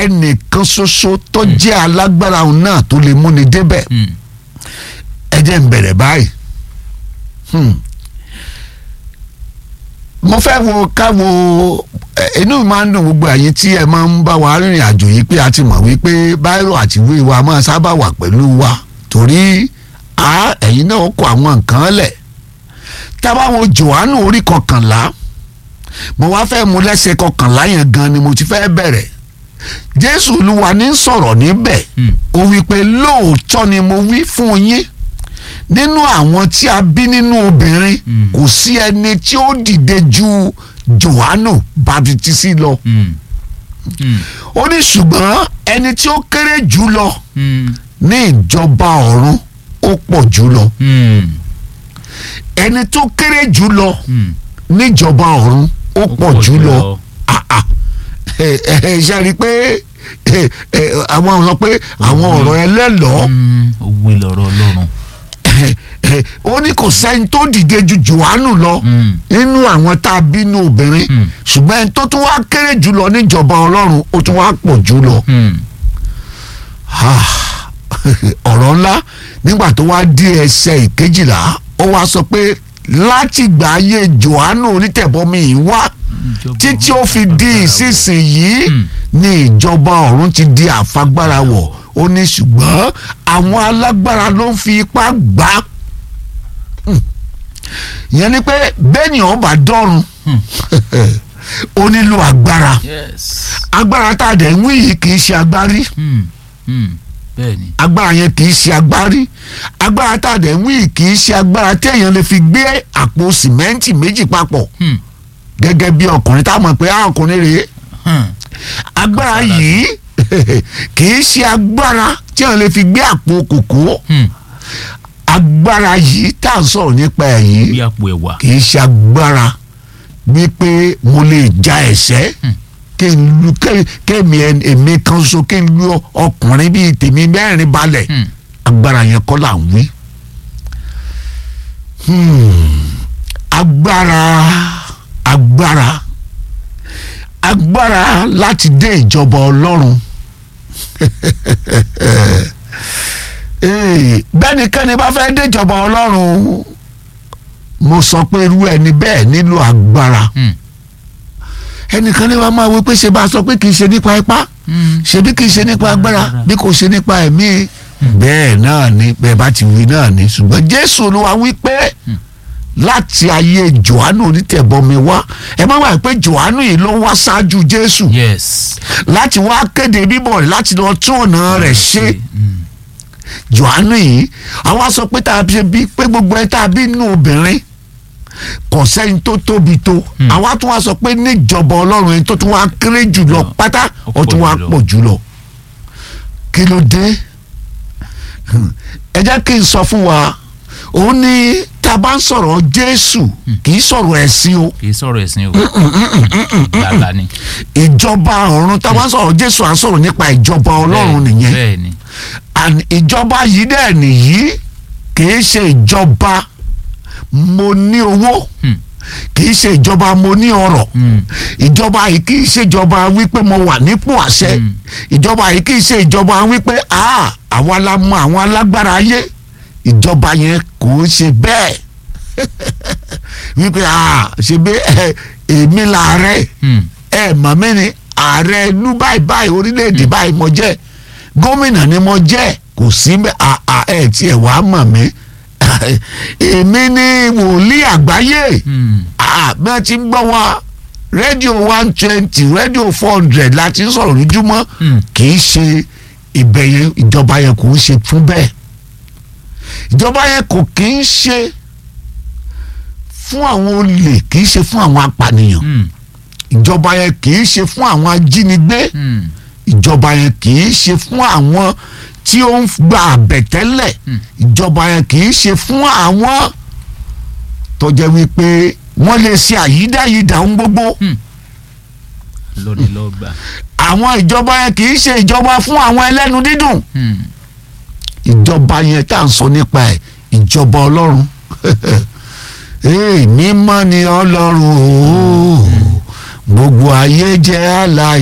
ẹnìkan ṣoṣo tó jẹ́ alágbára òun náà tó lè múni débẹ̀. ẹ jẹ́ n bẹ̀rẹ̀ báyìí. mo fẹ́ káwo inú mi máa ń dùn gbogbo àyè tí ẹ máa ń bá wa rìnrìn àjò yìí pé a ti mọ̀ wípé báírò àti ìwé wa máa sábà wà pẹ̀lú wa torí ẹ̀yin náà kọ àwọn nǹkan lẹ̀. tá a bá wo Jòhánù orí 11 mo wá fẹ́ mú lẹ́sẹ̀ 11 yẹn gan ni mo ti fẹ́ bẹ̀rẹ̀. Jésù Olúwa ní sọ̀rọ̀ níbẹ̀ ó wí pé lóòótọ́ ni mo wí fún yín nínú àwọn tí a bí nínú obìnrin kò sí ẹni tí ó dìde ju Jòhánù baptisi lọ. ó ní ṣùgbọ́n ẹni tí ó kéré jù lọ ní ìjọba ọ̀run ó pọ̀ jù lọ. ẹni tó kéré jù lọ níjọba ọ̀run ó pọ̀ jù lọ. ṣe rí i pé àwọn sọ pé àwọn ọ̀rọ̀ ẹlẹ́lọ́ọ́ òwe lọ̀rọ̀ Ọlọ́run. ó ní kò sẹ́ni tó dìde ju Jòhánù lọ nínú àwọn tá a bí nínú obìnrin ṣùgbọ́n ẹni tó tún wá kéré jù lọ níjọba Ọlọ́run ó tún wá pọ̀ jù lọ. ọ̀rọ̀ ńlá nígbà tó wá dé ẹsẹ̀ 12 ó wá sọ pé láti gbà ayé Jòhánù onítẹ̀bọmi yìí wá títí ó fi di ìsinsìnyí ní ìjọba ọ̀run ti di àfagbára wọ̀. ó ní ṣùgbọ́n àwọn alágbára ló ń fi ipá gbà á. ìyẹn ni pé bẹ́ẹ̀ni ọba dọ́run ó nílò agbára. agbára tá a dẹ̀ ń wí yìí kì í ṣe agbárí. agbára yẹn kì í ṣe agbárí. agbára tá a dẹ̀ ń wí yìí kì í ṣe agbára téèyàn lè fi gbé àpò sìmẹ́ǹtì méjì papọ̀ gẹ́gẹ́ bí ọkùnrin tá a mọ̀ pé ọkùnrin rèé. agbára yìí kì í ṣe agbára tí wọ́n lè fi gbé àpò kòkó. agbára yìí tá à ń sọ̀rọ̀ nípa ẹ̀ yìí kì í ṣe agbára wípé mo lè ja ẹ̀ṣẹ́ èmi kan so kí n lu ọkùnrin bíi tèmi mẹ́rin balẹ̀. agbára yẹn kọ́ là ń wí. agbára láti dé ìjọba Ọlọ́run. bẹ́nikẹ́ni bá fẹ́ dé ìjọba Ọlọ́run mo sọ pé irú ẹni bẹ́ẹ̀ nílò agbára. ẹnìkan ní wàá máa wí pé ṣe bá a sọ pé kì í ṣe nípa ipá ṣebí kì í ṣe nípa agbára bí kò ṣe nípa ẹ̀mí. bẹ́ẹ̀ náà ni bẹ́ẹ̀ bá ti wí náà ni ṣùgbọ́n Jésù Olúwa wí pé láti ayé Jòhánù onítẹ̀bọmi wá ẹ má wà pé Jòhánù yìí ló wá ṣáájú Jésù láti wá kéde bíbọ̀ rẹ̀ láti lọ tún ọ̀nà rẹ̀ ṣe. Jòhánù yìí àwọn sọ pé tá a ṣe bí pé gbogbo ẹ tá a bí nínú obìnrin kò sẹ́yìn tó tóbi tó àwọn tún wá sọ pé níjọba Ọlọ́run ẹni tó tún wá kéré jùlọ pátá ó tún wá pọ̀ jùlọ. kí ló dé? ẹ jẹ́ kí n sọ fún wa òun ní tá a bá ń sọ̀rọ̀ Jésù kì í sọ̀rọ̀ ẹ̀sìn o. kì í sọ̀rọ̀ ẹ̀sìn o. gbàgbà ni. ìjọba ọ̀run tá a bá ń sọ̀rọ̀ Jésù à ń sọ̀rọ̀ nípa ìjọba Ọlọ́run nìyẹn. bẹ́ẹ̀ ni. ìjọba yìí dẹ̀ nìyí kì í ṣe ìjọba mo ní owó kì í ṣe ìjọba mo ní ọrọ̀. ìjọba yìí kì í ṣe ìjọba wípé mo wà nípò àṣẹ. ìjọba yìí kì í ṣe ìjọba wípé àwa la mọ àwọn alágbára ayé. ìjọba yẹn kò ń ṣe bẹ́ẹ̀ wípé ṣe bí èmi làárẹ̀ mọ̀ mí ni ààrẹ ìlú báyìí orílẹ̀-èdè báyìí mo jẹ́ gómìnà ni mo jẹ́ kò sí tí ẹ̀ wá mọ̀ mí èmi ni wòlíì àgbáyé bẹ́ẹ̀ ti ń gbọ́ wa rédíò 120 rédíò 400 láti ń sọ̀rọ̀ lójúmọ́ kì í ṣe ibẹ̀ yẹn ìjọba yẹn kò ń ṣe fún bẹ́ẹ̀. ìjọba yẹn kò kì í ṣe fún àwọn olè kì í ṣe fún àwọn apànìyàn. ìjọba yẹn kì í ṣe fún àwọn ajínigbé. ìjọba yẹn kì í ṣe fún àwọn tí ó ń gba àbẹ̀tẹ́lẹ̀. ìjọba yẹn kì í ṣe fún àwọn tó jẹ́ wípé wọ́n lè ṣe àyídáyidà ohun gbogbo. àwọn ìjọba yẹn kì í ṣe ìjọba fún àwọn ẹlẹ́nu dídùn. ìjọba yẹn tá à ń sọ nípa ẹ̀ ìjọba Ọlọ́run mímọ́ ni Ọlọ́run gbogbo ayé jẹ́ àlàyé.